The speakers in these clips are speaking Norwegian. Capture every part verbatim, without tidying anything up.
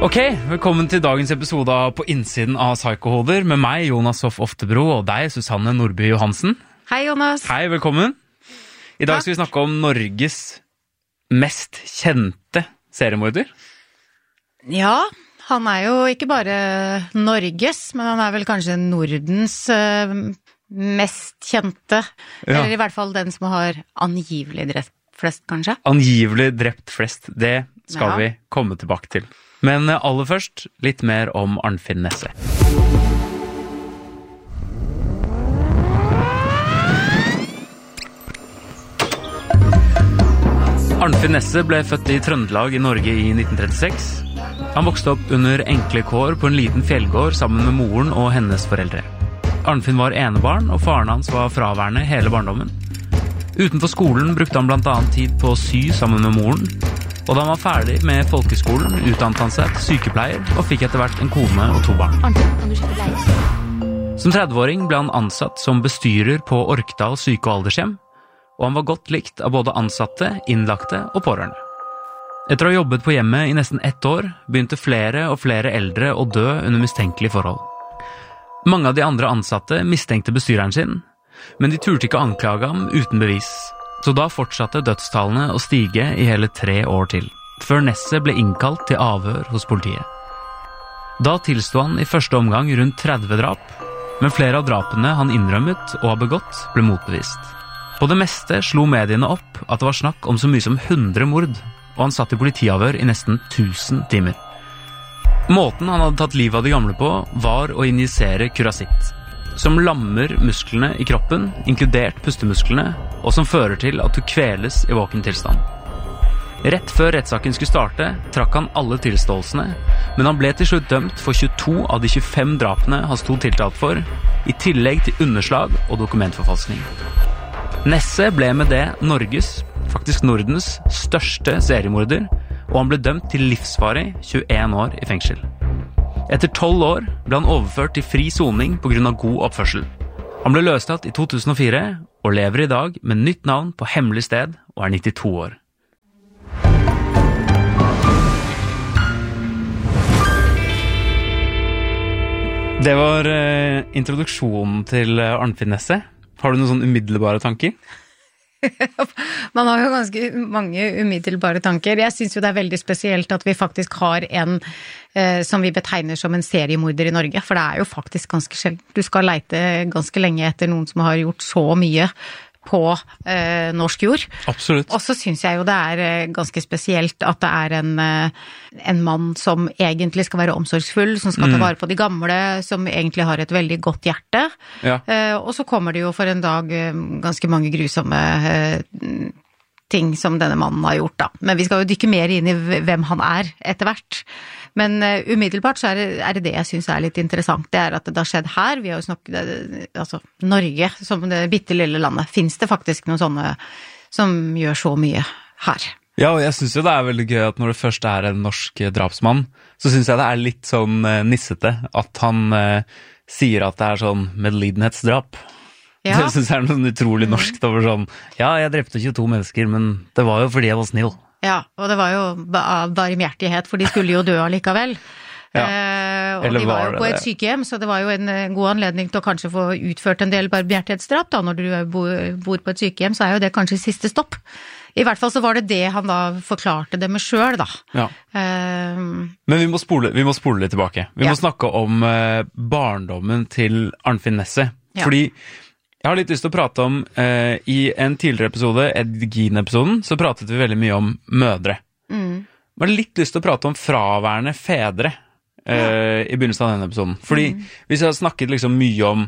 Ok, velkommen til dagens episode av På innsiden av Psykohoder med meg, Jonas Hoff Oftebro, og deg, Susanne Nordby Johansen. Hei, Jonas. Hei, velkommen. I dag Takk. skal vi snakke om Norges mest kjente seriemorder. Ja, han er jo ikke bare Norges, men han er vel kanskje Nordens uh, mest kjente, Ja. eller i hvert fall den som har angivelig drept flest, kanskje. Angivelig drept flest, det skal Ja. vi komme tilbake til. Men aller først, litt mer om Arnfinn Nesse. Arnfinn Nesse ble født i Trøndelag i Norge i nitten trettiseks. Han vokste opp under enkle kår på en liten fjellgård sammen med moren og hennes foreldre. Arnfinn var enebarn, og faren hans var fraværende hele barndommen. Utenfor skolen brukte han blant annet tid på å sy sammen med moren, og da han var ferdig med folkeskolen, utdannet han seg til sykepleier og fikk etter hvert en kone og to barn. Som trettiåring ble han ansatt som bestyrer på Orkdal syke- og aldershjem, og han var godt likt av både ansatte, innlagte og pårørende. Etter å ha jobbet på hjemmet i nesten ett år, begynte flere og flere eldre å dø under mistenkelige forhold. Mange av de andre ansatte mistenkte bestyreren sin, men de turte ikke anklage ham uten bevis. Så da fortsatte dødstallene å stige i hele tre år til, før Nesse ble innkalt til avhør hos politiet. Da tilsto han i første omgang rundt tretti drap, men flere av drapene han innrømmet og har begått ble motbevist. På det meste slo mediene opp at det var snakk om så mye som hundre mord, og han satt i politiavhør i nesten tusen timer. Måten han hadde tatt livet av de gamle på var å injisere kurasitt, som lammer musklene i kroppen, inkludert pustemusklene, og som fører til at du kveles i våken tilstand. Rett før rettssaken skulle starte, trakk han alle tilståelsene, men han ble til slutt dømt for tjueto av de tjuefem drapene han sto tiltalt for, i tillegg til underslag og dokumentforfalskning. Nesse ble med det Norges, faktisk Nordens, største seriemorder, og han ble dømt til livsvarig tjueen år i fengsel. Etter tolv år ble han overført til fri soning på grunn av god oppførsel. Han ble løslatt i to tusen og fire og lever i dag med nytt navn på hemmelig sted og er nittito år. Det var eh, introduksjonen til Arnfinn Nesse. Har du noen sånne umiddelbare tanker? Man har jo ganske mange umiddelbare tanker. Jeg synes jo det er veldig spesielt at vi faktisk har en eh, som vi betegner som en seriemorder i Norge, for det er jo faktisk ganske sjelden. Du skal leite ganske lenge etter noen som har gjort så mye på eh, norsk jord. Absolutt. Og så synes jeg jo det er eh, ganske spesielt at det er en, eh, en mann som egentlig skal være omsorgsfull, som skal ta vare på de gamle, som egentlig har et veldig godt hjerte. Ja. Eh, og så kommer det jo for en dag eh, ganske mange grusomme eh, ting som denne mannen har gjort da. Men vi skal jo dykke mer inn i hvem han er etter hvert. Men uh, umiddelbart så er det, er det det jeg synes er litt interessant. Det er at det har skjedd her. Vi har jo snakket, altså Norge som det bitte lille landet. Finnes det faktisk noen sånne som gjør så mye her? Ja, og jeg synes jo det er veldig gøy at når det først er en norsk drapsmann, så synes jeg det er litt sånn uh, nissete at han uh, sier at det er sånn medlidenhetsdrap. Ja. Det synes jeg er noe utrolig norskt over sånn, ja, jeg drepte tjueto mennesker, men det var jo fordi jeg var snill. Ja, og det var jo av barmhjertighet, for de skulle jo dø allikevel. Ja. Eh, og Eller de var var jo det på et det? sykehjem, så det var jo en eh, god anledning til å kanskje få utført en del barmhjertighetsdrap. Da, når du bor, bor på et sykehjem, så er jo det kanskje siste stopp. I hvert fall så var det det han da forklarte det med selv, da. Ja. Eh, Men vi må spole, vi må spole litt tilbake. Vi Ja. må snakke om uh, barndommen til Arnfinn Nesse. Ja. Fordi jeg har litt lyst til å prate om, uh, i en tidligere episode, Ed Gein-episoden, så pratet vi veldig mye om mødre. mm, Jeg har litt lyst til å prate om fraværende fedre uh, i begynnelsen av denne episoden. Fordi hvis jeg har snakket liksom mye om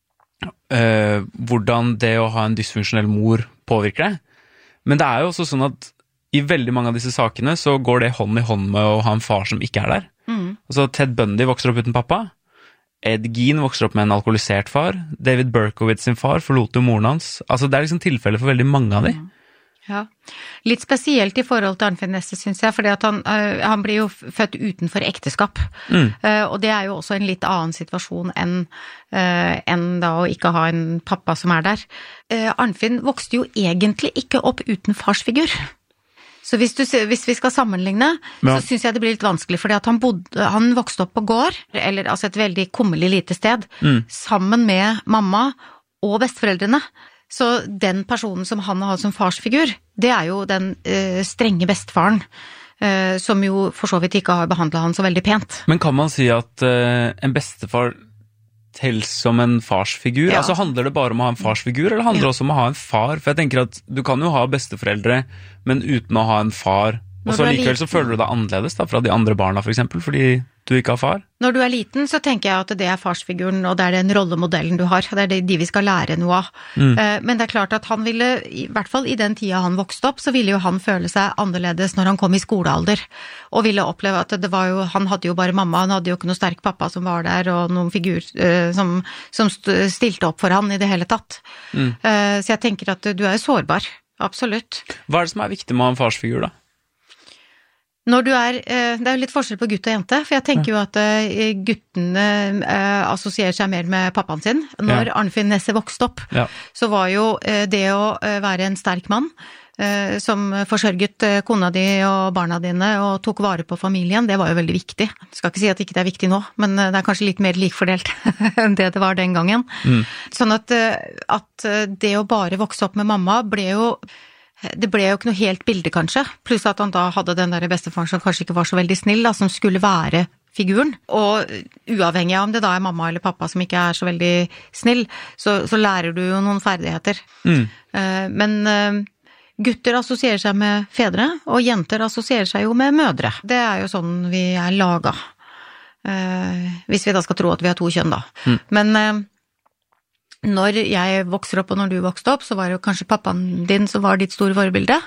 uh, hvordan det å ha en dysfunksjonell mor påvirker det, men det er jo også sånn at i veldig mange av disse sakene så går det hånd i hånd med å ha en far som ikke er der. mm, Altså Ted Bundy vokser opp uten pappa, Ed Gein vokser opp med en alkoholisert far, David Berkowitz sin far forlot jo moren hans. Altså det er liksom tilfeller for veldig mange av de. ja. Litt spesielt i forhold til Arnfinn Nesse, synes jeg, fordi at han, øh, han blir jo født utenfor ekteskap. Mm. Uh, og det er jo også en litt annen situasjon enn, uh, enn da å ikke ha en pappa som er der. Uh, Arnfinn vokste jo egentlig ikke opp uten farsfigur. Så hvis, du, hvis vi skal sammenligne, ja. så synes jeg det blir litt vanskelig, fordi at han, bodde, han vokste opp på gård, eller altså et veldig kummerlig lite sted, mm. sammen med mamma og besteforeldrene. Så den personen som han har som farsfigur, det er jo den uh, strenge bestefaren, uh, som jo for så vidt ikke har behandlet han så veldig pent. Men kan man si at uh, en bestefar tels som en farsfigur? Ja. Altså handler det bare om å ha en farsfigur, eller handler det ja. også om å ha en far? For jeg tenker at du kan jo ha besteforeldre, men uten å ha en far. Og så likevel så føler du deg annerledes da, fra de andre barna for eksempel, fordi du ikke har far. Når du er liten så tenker jeg at det er farsfiguren, og det er den rollemodellen du har. Det er de vi skal lære noe av. Mm. Men det er klart at han ville, i hvert fall i den tida han vokste opp, så ville jo han føle seg annerledes når han kom i skolealder. Og ville oppleve at det var jo, han hadde jo bare mamma, han hadde jo ikke noen sterk pappa som var der, og noen figur som, som stilte opp for han i det hele tatt. Mm. Så jeg tenker at du er sårbar. Absolutt. Hva er det som er viktig med å ha en farsfigur da? Når du er, det er jo litt forskjell på gutt og jente, for jeg tenker jo at guttene assosierer seg mer med pappaen sin. Når ja. Arnfinn Nesse vokste opp, ja. så var jo det å være en sterk mann, som forsørget kona di og barna dine og tok vare på familien, det var jo veldig viktig. Jeg skal ikke si at ikke det er viktig nå, men det er kanskje litt mer likfordelt enn det det var den gangen. Mm. Sånn at, at det å bare vokse opp med mamma ble jo det ble jo ikke noe helt bilde kanskje, pluss at han da hadde den der bestefaren som kanskje ikke var så veldig snill, da, som skulle være figuren. Og uavhengig av om det da er mamma eller pappa som ikke er så veldig snill, så, så lærer du jo noen ferdigheter. Mm. Uh, men uh, gutter assosierer seg med fedre, og jenter assosierer seg jo med mødre. Det er jo sånn vi er laget. Uh, hvis vi da skal tro at vi har to kjønn da. Mm. Men uh, når jeg vokser opp og når du vokste opp, så var det jo kanskje pappaen din som var ditt store forbilde.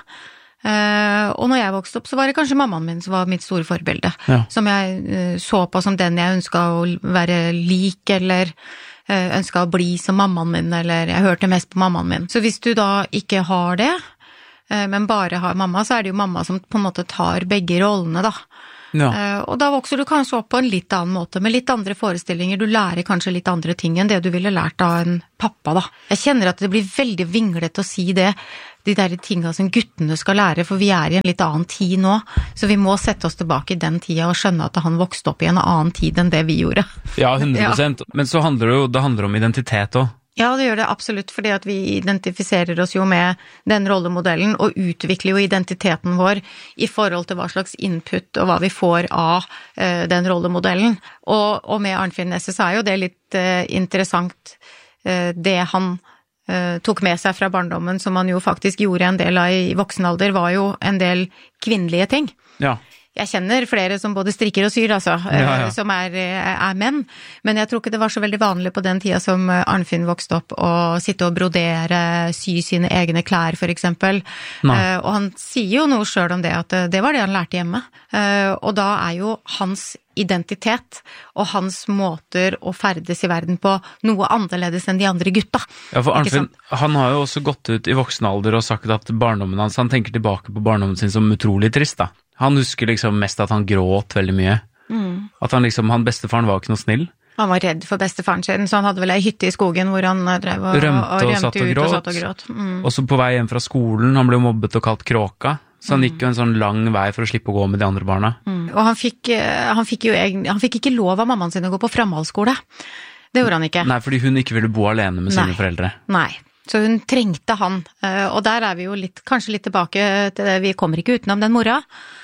Uh, og når jeg vokste opp, så var det kanskje mammaen min som var mitt store forbilde. Ja. Som jeg uh, så på som den jeg ønsket å være lik, eller uh, ønsket å bli som mammaen min, eller jeg hørte mest på mammaen min. Så hvis du da ikke har det, uh, men bare har mamma, så er det jo mamma som på en måte tar begge rollene da. Ja. Uh, og da vokser du kanskje opp på en litt annen måte, med litt andre forestillinger. Du lærer kanskje litt andre ting enn det du ville lært av en pappa da. Jeg kjenner at det blir veldig vinglet å si det, de der tingene som guttene skal lære, for vi er i en litt annen tid nå, så vi må sette oss tilbake i den tida og skjønne at han vokste opp i en annen tid enn det vi gjorde. Ja, hundre prosent. Ja. Men så handler det jo det handler om identitet også. Ja, det gjør det absolutt, fordi at vi identifiserer oss jo med den rollemodellen og utvikler jo identiteten vår i forhold til hva slags input og hva vi får av uh, den rollemodellen. Og, og med Arnfinn Nesse så er jo det litt uh, interessant uh, det han uh, tok med seg fra barndommen, som han jo faktisk gjorde en del av i voksenalder, var jo en del kvinnelige ting. Ja. Jeg kjenner flere som både strikker og syr, altså, ja, ja. som er, er menn, men jeg tror ikke det var så veldig vanlig på den tida som Arnfinn vokste opp å sitte og brodere, sy sine egne klær for eksempel. Uh, og han sier jo noe selv om det, at det var det han lærte hjemme. Uh, og da er jo hans identitet og hans måter å ferdes i verden på noe annerledes enn de andre gutta. Ja, for Arnfinn, han har jo også gått ut i voksen alder og sagt at barndommen hans, han tenker tilbake på barndommen sin som utrolig trist da. Han husker liksom mest at han gråt veldig mye. Mm. At han liksom, han bestefaren var ikke noe snill. Han var redd for bestefaren sin, så han hadde vel ei hytte i skogen hvor han drev og rømte og, og, og satt og ut gråt. Og, satt og gråt. Mm. Og så på vei hjem fra skolen, han ble mobbet og kalt kråka. Så han gikk jo en sånn lang vei for å slippe å gå med de andre barna. Mm. Og han fikk, han fikk jo egen, han fikk ikke lov av mammaen sin å gå på framhaldsskole. Det gjorde han ikke. Nei, fordi hun ikke ville bo alene med sine Nei. foreldre. Nei. Så hun trengte han. Og der er vi jo litt, kanskje litt tilbake til det, vi kommer ikke utenom den mora.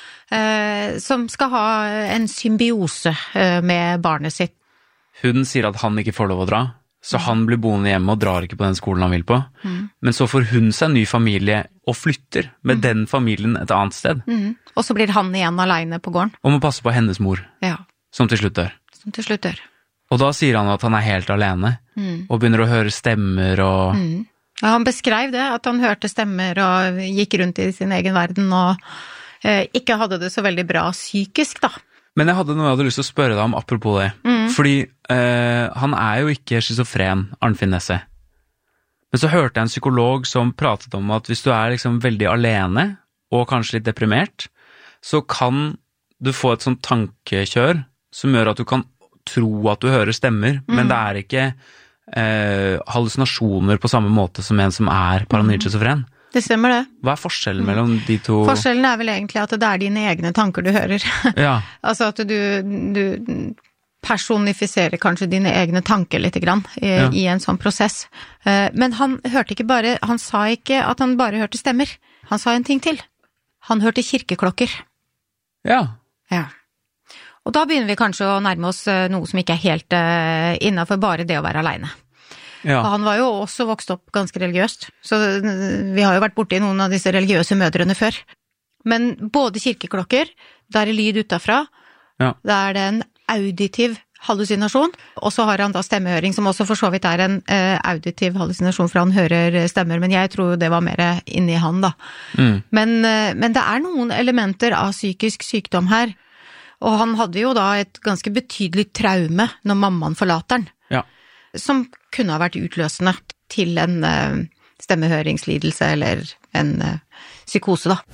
Uh, som skal ha en symbiose uh, med barnet sitt. Hun sier at han ikke får lov å dra, så han blir boende hjemme og drar ikke på den skolen han vil på. Mm. Men så får hun seg en ny familie og flytter med mm. den familien et annet sted. Mm. Og så blir han igjen alene på gården. Og må passe på hennes mor, ja. som til slutt dør. Som til slutt dør. Og da sier han at han er helt alene, mm. og begynner å høre stemmer og... Mm. Ja, han beskrev det, at han hørte stemmer og gikk rundt i sin egen verden og ikke hadde det så veldig bra psykisk da. Men jeg hadde noe jeg hadde lyst til å spørre deg om apropos det. Mm. Fordi eh, han er jo ikke schizofren, Arnfinn Nesse. Men så hørte jeg en psykolog som pratet om at hvis du er liksom veldig alene, og kanskje litt deprimert, så kan du få et sånt tankekjør som gjør at du kan tro at du hører stemmer, mm. men det er ikke eh, hallusinasjoner på samme måte som en som er paranoid schizofren. det stemmer det. Hva er forskjellen mellom de to? Forskjellen er vel egentlig at det er dine egne tanker du hører. Ja. Altså at du, du personifiserer kanskje dine egne tanker litt grann i, ja. I en sånn prosess. Men han hørte ikke bare, han sa ikke at han bare hørte stemmer. Han sa en ting til. Han hørte kirkeklokker. Ja. Ja. Og da begynner vi kanskje å nærme oss noe som ikke er helt uh, innenfor bare det å være alene. Ja. Og han var jo også vokst opp ganske religiøst, så vi har jo vært borte i noen av disse religiøse mødrene før. Men både kirkeklokker, der er lyd utenfra, ja. Der er det en auditiv hallusinasjon, og så har han da stemmehøring, som også for så vidt er en uh, auditiv hallusinasjon, for han hører stemmer, men jeg tror det var mer inni han da. Mm. Men, uh, men det er noen elementer av psykisk sykdom her, og han hadde jo da et ganske betydelig traume når mammaen forlater han, ja. Som kunne ha vært utløsende til en uh, stemmehøringslidelse eller en uh, psykose da.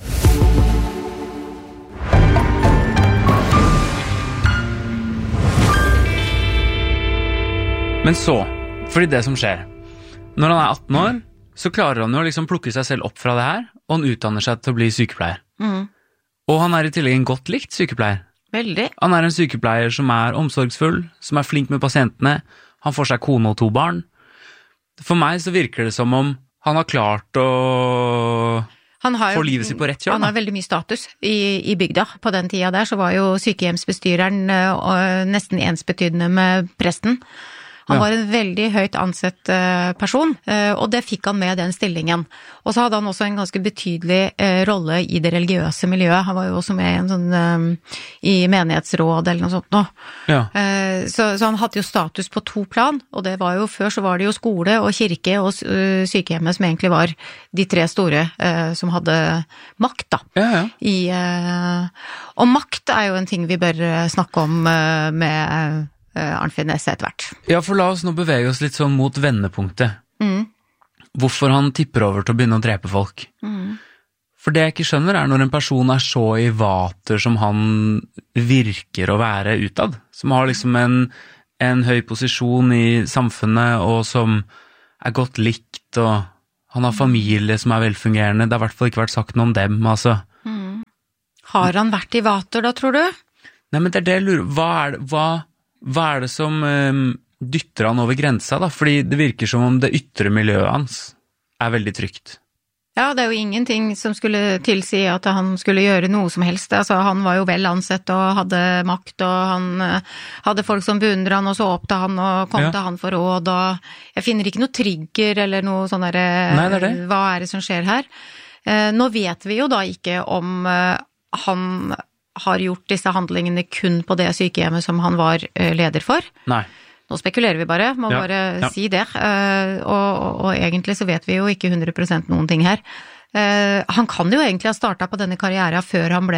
Men så, fordi det som skjer, når han er atten år, så klarer han jo liksom plukke seg selv opp fra det her, og han utdanner seg til å bli sykepleier. Mm. Og han er i tillegg en godt likt sykepleier. Veldig. Han er en sykepleier som er omsorgsfull, som er flink med pasientene, han får seg kone og to barn. For meg så virker det som om han har klart å han har jo, få livet sitt på rett kjøl. Han har veldig mye status i, i bygda. På den tida der så var jo sykehjemsbestyreren uh, nesten ensbetydende med presten. Han var en veldig høyt ansett person, og det fikk han med den stillingen. Og så hadde han også en ganske betydelig rolle i det religiøse miljøet. Han var jo også med i en sånn, i menighetsråd eller noe sånt nå. Ja. Så, så han hadde jo status på to plan, og det var jo, før så var det jo skole og kirke og sykehjemmet som egentlig var de tre store som hadde makt da. Ja, ja. I, og makt er jo en ting vi bør snakke om med Arnfinn Nesse etter hvert. Ja, for la oss nå bevege oss litt sånn mot vendepunktet. Mm. Hvorfor han tipper over til å begynne å drepe folk. Mm. For det jeg ikke skjønner er når en person er så i vater som han virker å være utad, som har liksom en, en høy posisjon i samfunnet, og som er godt likt, og han har familie som er velfungerende, det har i hvert fall ikke vært sagt noe om dem, altså. Mm. Har han vært i vater da, tror du? Nei, men det er det jeg lurer, hva er det, hva... Hva er det som um, dytter han over grensa da? Fordi det virker som om det ytre miljøet hans er veldig trygt. Ja, det er jo ingenting som skulle tilsi at han skulle gjøre noe som helst. Altså, han var jo vel ansett og hadde makt, og han uh, hadde folk som beundret han, og så opp til han og kom ja. Til han for råd, og jeg finner ikke noe trigger eller noe sånn der, Nei, det er det. Hva er det som skjer her? Uh, nå vet vi jo da ikke om uh, han har gjort disse handlingene kun på det sykehjemmet som han var leder for. Nei. Nå spekulerer vi bare, må ja, bare ja. Si det. Uh, og, og, og egentlig så vet vi jo ikke hundre prosent noen ting her. Uh, han kan jo egentlig ha startet på denne karrieren før han ble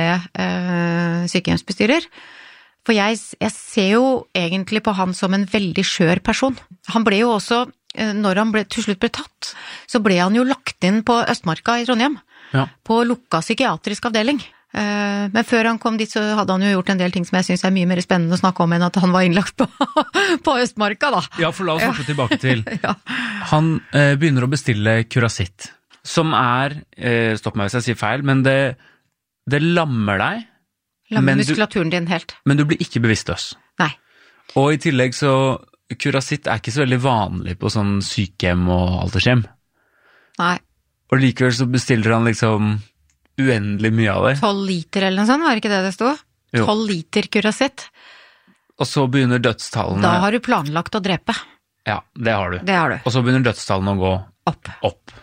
uh, sykehjemsbestyrer. For jeg, jeg ser jo egentlig på han som en veldig skjør person. Han ble jo også, uh, når han ble, til slutt ble tatt, så ble han jo lagt inn på Østmarka i Trondheim. Ja. På lukka psykiatrisk avdeling. Men før han kom dit så hadde han jo gjort en del ting som jeg synes er mye mer spennende å snakke om enn at han var innlagt på, på Østmarka da. Ja, for la oss hoppe ja. Tilbake til. Ja. Han eh, begynner å bestille Curacit, som er, eh, stopp meg hvis jeg sier feil, men det, det lammer deg. Lammer muskulaturen din helt. Men du blir ikke bevisstløs. Nei. Og i tillegg så, Curacit er ikke så veldig vanlig på sånn sykehjem og aldershjem. Nei. Og likevel så bestiller han liksom uendelig mye av det. tolv liter eller noe sånt, var det ikke det det stod? tolv liter Curacit. Og så begynner dødstallene... Da har du planlagt å drepe. Ja, det har du. Det har du. Og så begynner dødstallene å gå opp. opp.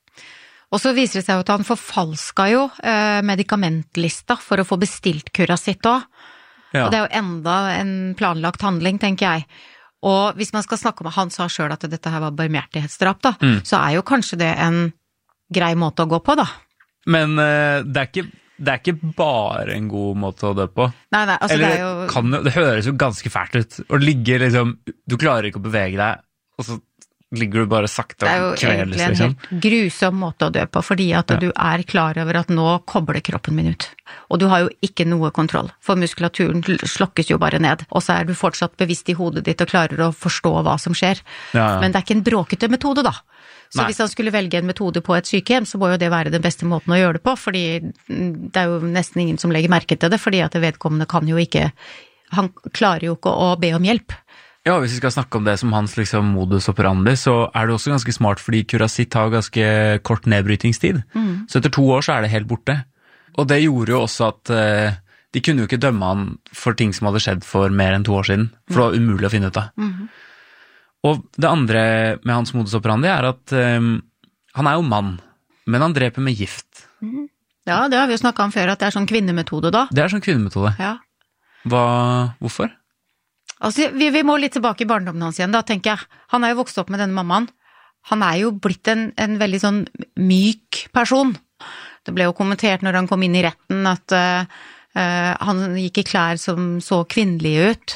Og så viser det seg at han forfalska jo eh, medikamentlista for å få bestilt Curacit også. Ja. Og det er jo enda en planlagt handling, tenker jeg. Og hvis man skal snakke om, han sa selv at dette her var barmhjertighetsdrap da, mm. så er jo kanskje det en grei måte å gå på da. Men uh, det, er ikke, det er ikke bare en god måte å dø på. Nei, nei, altså Eller, det er jo... Kan, det høres jo ganske fælt ut. Å ligge liksom, du klarer ikke å bevege deg, og så ligger du bare sakte og kveles, Det er jo egentlig en liksom. helt grusom måte å dø på, fordi at Ja. du er klar over at nå kobler kroppen min ut. Og du har jo ikke noe kontroll, for muskulaturen slokkes jo bare ned. Og så er du fortsatt bevisst i hodet ditt og klarer å forstå hva som skjer. Ja, ja. Men det er ikke en bråkete metode, da. Så Nei. hvis han skulle velge en metode på et sykehjem, så må jo det være den beste måten å gjøre det på, fordi det er jo nesten ingen som legger merke til det, fordi at vedkommende kan jo ikke, han klarer jo ikke å be om hjelp. Ja, hvis vi skal snakke om det som hans liksom, modus operandi, så er det også ganske smart, fordi Curacit har ganske kort nedbrytingstid. Mm. Så etter to år så er det helt borte. Og det gjorde jo også at eh, de kunne jo ikke dømme han for ting som hadde skjedd for mer enn to år siden, for det var umulig å finne ut av. Mm. Og det andre med hans modus operandi er at um, han er jo mann, men han dreper med gift. Mm. Ja, det har vi jo snakket om før, at det er sånn kvinnemetode da. Det er sånn kvinnemetode. Ja. Hva, hvorfor? Altså, vi, vi må litt tilbake i barndommen hans igjen da, tenker jeg. Han er jo vokst opp med denne mammaen. Han er jo blitt en, en veldig sånn myk person. Det ble jo kommentert når han kom inn i retten at uh, uh, han gikk i klær som så kvinnelige ut.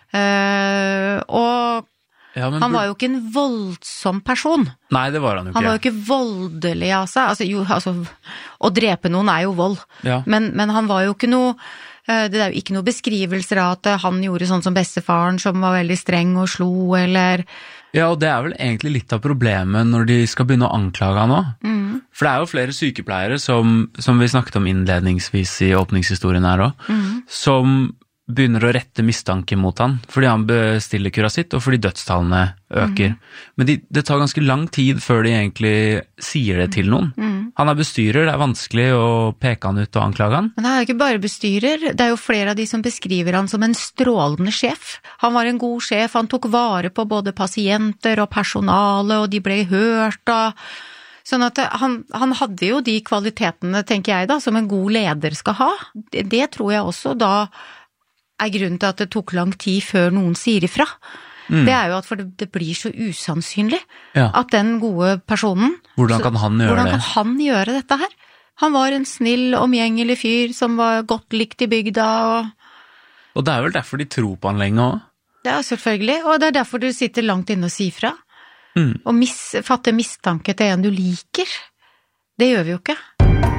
Uh, og Ja, men han var jo ikke en voldsom person. Nei, det var han jo ikke. Han var jo ikke voldelig av seg. Altså, jo, altså, å drepe noen er jo vold. Ja. Men, men han var jo ikke noe, det er jo ikke noe beskrivelser av at han gjorde sånn som bestefaren, som var veldig streng og slo, eller... Ja, og det er vel egentlig litt av problemet når de skal begynne å anklage han også. Mm. For det er jo flere sykepleiere som, som vi snakket om innledningsvis i åpningshistorien her også, mm. som begynner å rette mistanke mot han, fordi han bestiller Curacit, og fordi dødstallene øker. Mm. Men de, det tar ganske lang tid før de egentlig sier det til noen. Mm. Han er bestyrer, det er vanskelig å peke han ut og anklage han. Men han er jo ikke bare bestyrer, det er jo flere av de som beskriver han som en strålende sjef. Han var en god sjef, han tok vare på både pasienter og personale, og de ble hørt, og... Sånn at han, han hadde jo de kvalitetene, tenker jeg da, som en god leder skal ha. Det, det tror jeg også da er grunnen til at det tok lang tid før noen sier ifra. Mm. Det er jo at for det, det blir så usannsynlig ja. At den gode personen... Hvordan kan han gjøre hvordan det? Hvordan kan han gjøre dette her? Han var en snill, omgjengelig fyr som var godt likt i bygda. Og, og det er vel derfor de tror på han lenge også? Ja, selvfølgelig. Og det er derfor du sitter langt inne og sier fra. Mm. Og mis, fatte mistanke til en du liker. Det gjør vi jo ikke.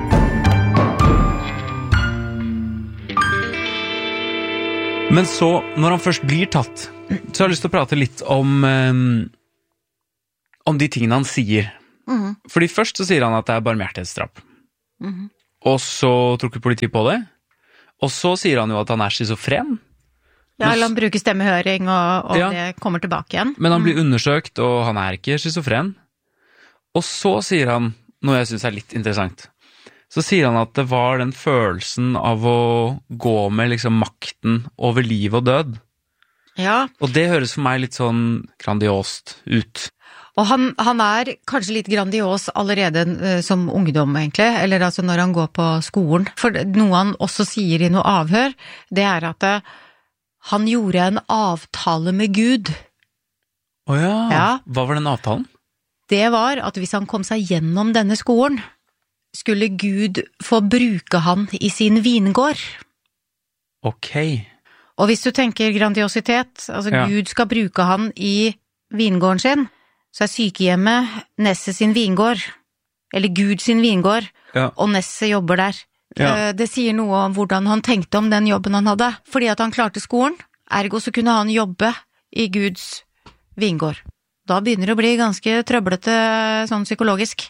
Men så, når han først blir tatt, så har jeg lyst til å prate litt om, um, om de tingene han sier. Mm. Fordi først så sier han at det er barmhjertighetsdrap. Mm. Og så trukker politiet på det. Og så sier han jo at han er schizofren. Ja, eller han bruker stemmehøring, og, og ja. Det kommer tilbake igjen. Men han blir undersøkt, og han er ikke schizofren. Og så sier han, noe jeg synes er litt interessant, så sier han at det var den følelsen av å gå med liksom makten over liv og død. Ja. Og det høres for meg litt sånn grandiost ut. Og han, han er kanskje litt grandios allerede uh, som ungdom, egentlig, eller altså når han går på skolen. For noe han også sier i noe avhør, det er at uh, han gjorde en avtale med Gud. Åja, ja. Hva var den avtalen? Det var at hvis han kom seg gjennom denne skolen, skulle Gud få bruke han i sin vingård. Ok. Og hvis du tenker grandiositet, altså ja. Gud skal bruke han i vingården sin, så er sykehjemmet Nesse sin vingård, eller Gud sin vingård, ja. Og Nesse jobber der. Ja. Det sier noe om hvordan han tenkte om den jobben han hadde, fordi at han klarte skolen, ergo så kunne han jobbe i Guds vingård. Da begynner det å bli ganske trøblete sånn psykologisk.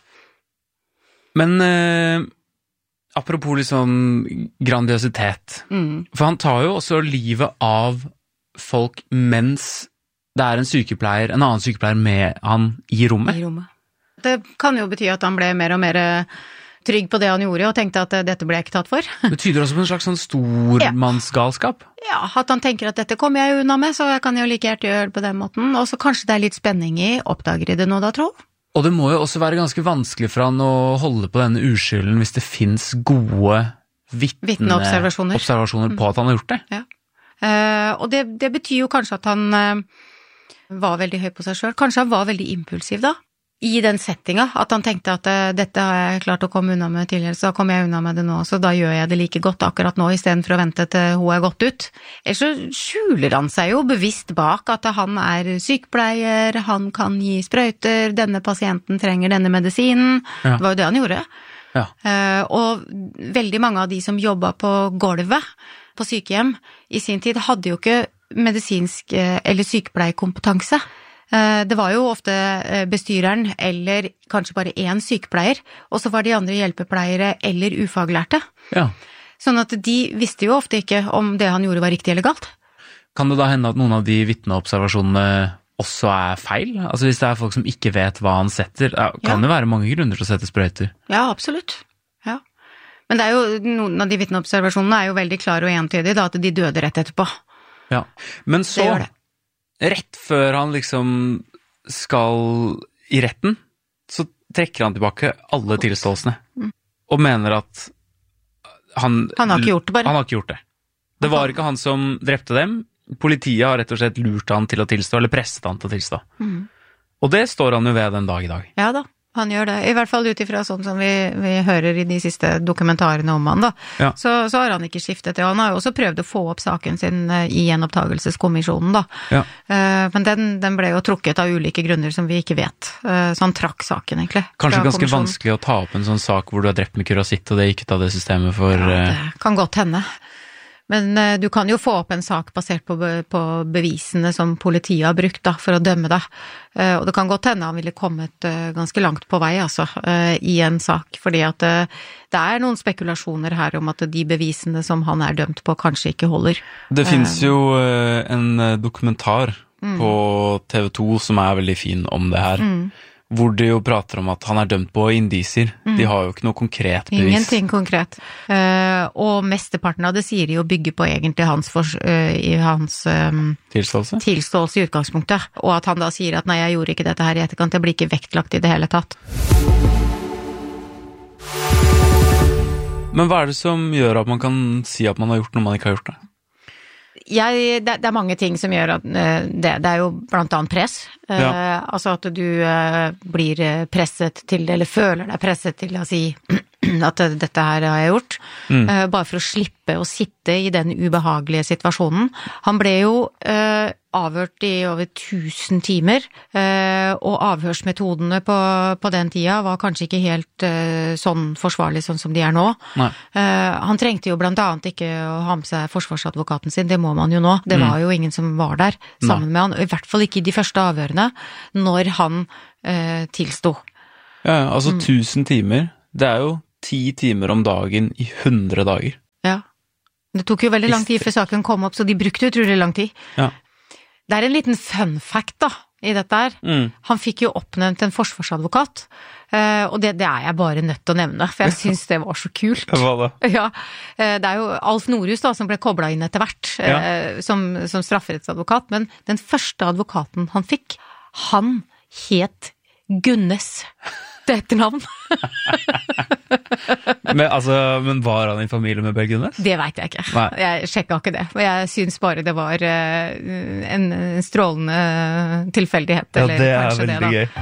Men eh, apropos liksom grandiositet, mm. for han tar jo også livet av folk mens det er en sykepleier, en annen sykepleier med han i rommet. I rommet. Det kan jo bety at han ble mer og mer trygg på det han gjorde, og tenkte at dette ble jeg ikke tatt for. Det tyder også på en slags sånn stormannsgalskap. Ja, at han tenker at dette kommer jeg unna med, så jeg kan jo like gjerne gjøre det på den måten, og så kanskje det er litt spenning i, oppdager de det nå da, tro? Og det må jo også være ganske vanskelig for han å holde på denne uskylden hvis det finnes gode vitneobservasjoner Vitneobservasjoner. på at han har gjort det. Ja. Uh, og det, det betyr jo kanskje at han uh, var veldig høy på seg selv. Kanskje han var veldig impulsiv da. i den settinga, at han tenkte at uh, dette har jeg klart å komme unna med tidligere, så kommer jeg unna med det nå, så da gjør jeg det like godt akkurat nå, i stedet for å vente til hun er gått ut. Ellers så skjuler han seg jo bevisst bak at han er sykepleier, han kan gi sprøyter, denne pasienten trenger denne medisinen. Ja. Det var jo det han gjorde. Ja. Uh, og veldig mange av de som jobbet på gulvet på sykehjem i sin tid, hadde jo ikke medisinsk uh, eller sykepleiekompetanse. Det var jo ofte bestyreren eller kanskje bare én sykepleier, og så var de andre hjelpepleiere eller ufaglærte. Ja. Sånn at de visste jo ofte ikke om det han gjorde var riktig eller galt. Kan det da hende at noen av de vitneobservasjonene også er feil? Altså hvis det er folk som ikke vet hva han setter, kan ja. Det være mange grunner til å sette sprøyter? Ja, absolutt. Ja. Men det er jo, noen av de vitneobservasjonene er jo veldig klare og entydige, da, at de døde rett etterpå. Ja, men så... Det gjør det. Rett før han liksom skal i retten, så trekker han tilbake alle tilståelsene. Mm. Og mener at han... Han har ikke gjort det bare. Han har ikke gjort det. Det var ikke han som drepte dem. Politiet har rett og slett lurt han til å tilstå, eller presset han til å tilstå. Mm. Og det står han jo ved den dag i dag. Ja da, han gjør det. I hvert fall utifra sånn som vi, vi hører i de siste dokumentarene om han da. Ja. Så, så har han ikke skiftet det. Han har jo også prøvd å få opp saken sin i gjenopptagelseskommisjonen da. Ja. Men den, den ble jo trukket av ulike grunner som vi ikke vet. Så han trakk saken egentlig. Kanskje ganske vanskelig å ta opp en sånn sak hvor du har drept med kurasitt, og det er ikke ut av det systemet for... Ja, det kan godt hende. Men uh, du kan jo få opp en sak basert på, be, på bevisene som politiet har brukt da, for å dømme deg. Uh, og det kan godt hende han ville kommet uh, ganske langt på vei altså, uh, i en sak, fordi at uh, det er noen spekulasjoner her om at de bevisene som han er dømt på kanskje ikke holder. Det finnes uh, jo uh, en dokumentar mm. på T V to som er veldig fin om det her. Mm. Hvor de jo prater om at han er dømt på indisier. Mm. De har jo ikke noe konkret bevis. Ingenting konkret. Uh, og mesteparten av det sier de jo bygger på egentlig hans, for, uh, i hans um, tilståelse? tilståelse i utgangspunktet. Og at han da sier at nei, jeg gjorde ikke dette her i etterkant, det blir ikke vektlagt i det hele tatt. Men hva er det som gjør at man kan si at man har gjort noe man ikke har gjort det? Jeg, det, det er mange ting som gjør at det, det er jo blant annet press, ja. eh, altså at du eh, blir presset til, eller føler deg presset til å si at dette her har jeg gjort, mm. eh, bare for å slippe å sitte i den ubehagelige situasjonen. Han ble jo eh, avhørt i over tusen timer, eh, og avhørsmetodene på, på den tida var kanskje ikke helt eh, sånn forsvarlig sånn som de er nå. Eh, han trengte jo blant annet ikke å ha med seg forsvarsadvokaten sin, det må man jo nå. Det mm. var jo ingen som var der sammen Nei. Med han, i hvert fall ikke i de første avhørene, når han eh, tilsto. Ja, altså mm. tusen timer, det er jo ti timer om dagen i hundre dager. Ja, det tok jo veldig lang tid før saken kom opp, så de brukte utrolig lang tid. Ja. Det er en liten fun fact da, i dette her. Mm. Han fikk jo oppnevnt en forsvarsadvokat, uh, og det, det er jeg bare nødt til å nevne, for jeg synes det var så kult. Hva da? Ja, uh, det er jo Alf Norhus da, som ble koblet inn etter hvert, uh, ja. som, som strafferettsadvokat, men den første advokaten han fikk, han het Gunnes. Det er etternavn. men, altså, men var han i familie med Per Gunnes? Det vet jeg ikke. Nei. Jeg sjekket ikke det. Men jeg synes bare det var uh, en, en strålende tilfeldighet. Ja, eller det er kanskje veldig det, gøy.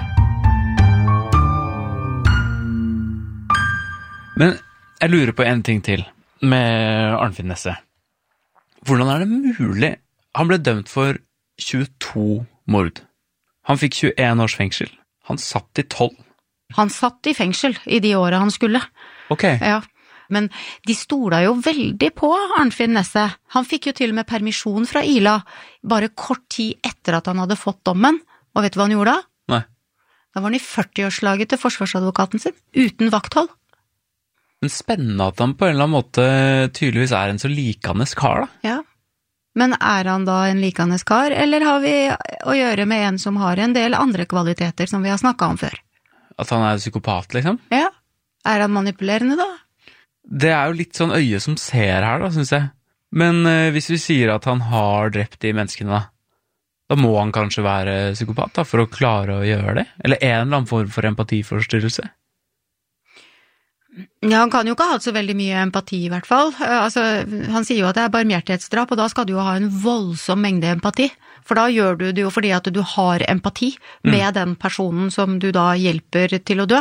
Men jeg lurer på en ting til med Arnfinn Nesse. Hvordan er det mulig? Han ble dømt for tjueto mord. Han fikk tjueen års fengsel. Han satt i tolv. Han satt i fengsel i de årene han skulle. Ok. Ja, men de stola jo veldig på Arnfinn Nesse. Han fikk jo til og med permisjon fra Ila, bare kort tid etter at han hadde fått dommen. Og vet du hva han gjorde da? Nei. Da var han i førtiårslaget til forsvarsadvokaten sin, uten vakthold. Men spennende at han på en eller annen måte tydeligvis er en så likende kar da. Ja. Men er han da en likende kar, eller har vi å gjøre med en som har en del andre kvaliteter som vi har snakket om før? At han er psykopat, liksom? Ja. Er han manipulerende da? Det er jo litt sånn øye som ser her da, synes jeg. Men eh, hvis vi sier at han har drept de menneskene da, da må han kanskje være psykopat da, for å klare å gjøre det? Eller en eller annen form for empatiforstyrrelse? Ja, han kan jo ikke ha hatt så veldig mye empati i hvert fall. Altså, han sier jo at det er barmhjertighetsdrap, og da skal du jo ha en voldsom mengde empati. For da gjør du det jo fordi at du har empati mm. med den personen som du da hjelper til å dø.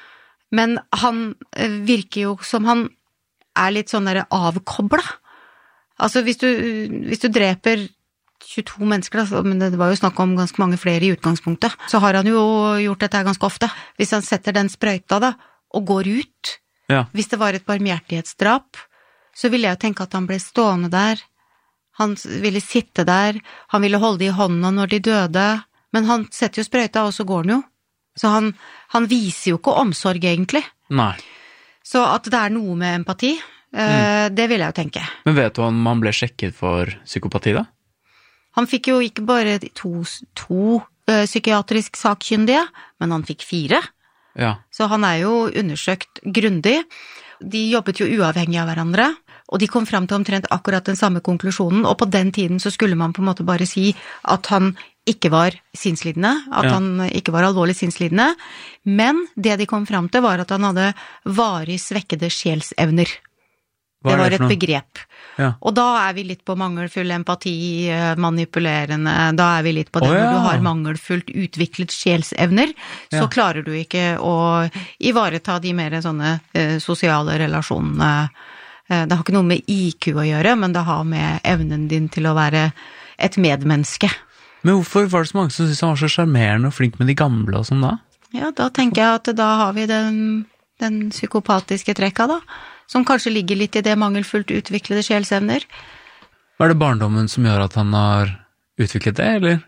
Men han virker jo som han er litt sånn der avkoblet. Altså, hvis du, hvis du dreper tjueto mennesker, da, men det var jo snakk om ganske mange flere i utgangspunktet, så har han jo gjort dette ganske ofte. Hvis han setter den sprøyta da, og går ut, ja. Hvis det var et barmhjertighetsdrap, så ville jeg jo tenke at han ble stående der, han ville sitte der, han ville holde i hånda når de døde, men han setter jo sprøyta, og så går han jo. Så han, han viser jo ikke omsorg egentlig. Nei. Så at det er noe med empati, mm. det vil jeg jo tenke. Men vet du om han ble sjekket for psykopati da? Han fikk jo ikke bare to, to uh, psykiatrisk sakkyndige, men han fikk fire. Ja. Så han er jo undersøkt grundig. De jobbet jo uavhengig av hverandre, og de kom frem til omtrent akkurat den samme konklusjonen, og på den tiden så skulle man på en måte bare si at han ikke var sinnslidende, at ja. Han ikke var alvorlig sinnslidende, men det de kom frem til var at han hadde varig svekkede sjelsevner. Det var et begrep. Ja. Og da er vi litt på mangelfull empati, manipulerende, da er vi litt på det oh, ja. Når du har mangelfullt utviklet sjelsevner, så ja. Klarer du ikke å ivareta de mer sånne eh, sosiale relasjonene. Eh, det har ikke noe med I Q å gjøre, men det har med evnen din til å være et medmenneske. Men hvorfor var det så mange som synes han var så charmerende og flink med de gamle og sånn da? Ja, da tenker jeg at da har vi den, den psykopatiske trekka da, som kanskje ligger litt i det mangelfullt utviklede sjelsevner. Var det barndommen som gjør at han har utviklet det, eller?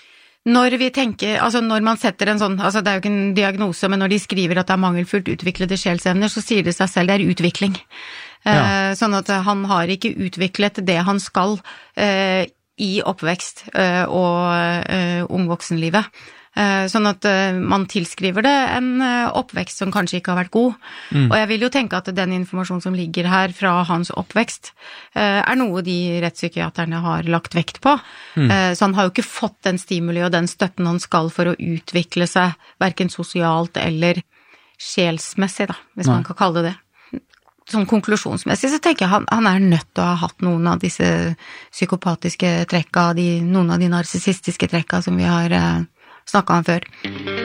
Når vi tenker, altså når man setter en sånn, altså det er jo ikke en diagnose, men når de skriver at det er mangelfullt utviklede sjelsevner, så sier det seg selv, det er utvikling. Ja. Eh, sånn at han har ikke utviklet det han skal eh, i oppvekst eh, og eh, ungvoksenlivet. Sånn at man tilskriver det en oppvekst som kanskje ikke har vært god. Mm. Og jeg vil jo tenke at den informasjonen som ligger her fra hans oppvekst er noe de rettspsykiaterne har lagt vekt på. Mm. Så han har jo ikke fått den stimuli og den støtten han skal for å utvikle seg, hverken sosialt eller sjelsmessig, da, hvis Nei. Man kan kalle det det. Sånn konklusjonsmessig så tenker jeg han, han er nødt til å ha hatt noen av disse psykopatiske trekka, de, noen av de narsissistiske trekka som vi har snakket om før.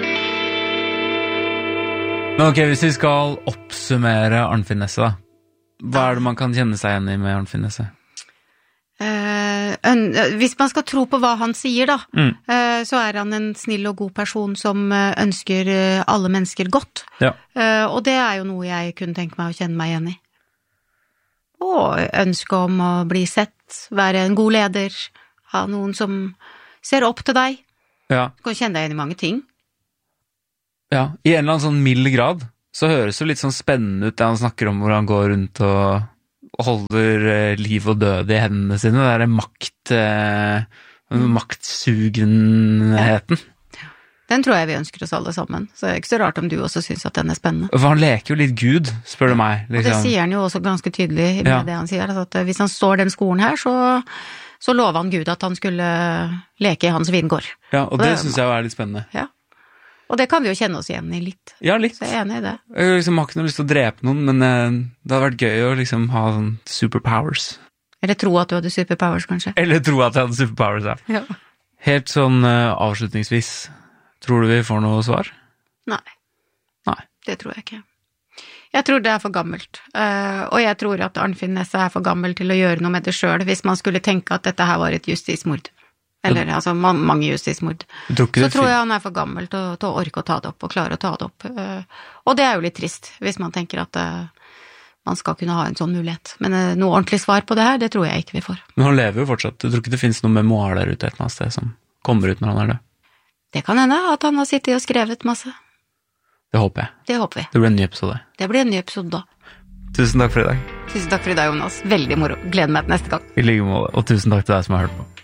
Men ok, hvis vi skal oppsummere Arnfinn Nesse da, hva er det man kan kjenne seg igjen i med Arnfinn Nesse? Uh, hvis man skal tro på hva han sier da, mm. uh, så er han en snill og god person som ønsker alle mennesker godt. Ja. Uh, og det er jo noe jeg kunne tenke meg å kjenne meg igjen i. Og ønske om å bli sett, være en god leder, ha noen som ser opp til deg. Ja. Du kan kjenne deg igjen i mange ting. Ja, i en eller annen sånn mild grad, så høres det litt sånn spennende ut det han snakker om hvor han går rundt og, og holder eh, liv og død i hendene sine, det der makt, eh, mm. maktsugenheten. Ja. Den tror jeg vi ønsker oss alle sammen, så det er ikke så rart om du også synes at den er spennende. For han leker jo litt Gud, spør du meg. Liksom. Og det sier han jo også ganske tydelig med ja. Det han sier, altså at hvis han står den skolen her, så... så lovet han Gud at han skulle leke i hans vingård. Ja, og, og det, det synes jeg er litt spennende. Ja, og det kan vi jo kjenne oss igjen i litt. Ja, litt. Så jeg er enig i det. Jeg liksom har ikke noe lyst til å drepe noen, men eh, det har vært gøy å liksom ha sånn superpowers. Eller tro at du hadde superpowers, kanskje. Eller tro at jeg hadde superpowers, ja. ja. Helt sånn uh, avslutningsvis, tror du vi får noe svar? Nei. Nei. Det tror jeg ikke. Jeg tror det er for gammelt, uh, og jeg tror at Arnfinn Nesse er for gammel til å gjøre noe med det selv, hvis man skulle tenke at dette her var et justismord. Eller ja. Altså ma- mange justismord. Så tror jeg han er for gammel til, til å orke å ta det opp, og klare å ta det opp. Uh, og det er jo litt trist, hvis man tenker at uh, man skal kunne ha en sånn mulighet. Men uh, noe ordentlig svar på det her, det tror jeg ikke vi får. Men han lever jo fortsatt. Du tror ikke det finnes noen memoir der ute et eller annet sted som kommer ut når han er død? Det kan hende at han har sittet og skrevet masse. Det håper jeg. Det håper vi. Det blir en ny episode. Det blir en ny episode da. Tusen takk for i dag. Tusen takk for i dag, Jonas. Veldig moro. Gleder meg til neste gang. I like måte, og tusen takk til deg som har hørt på.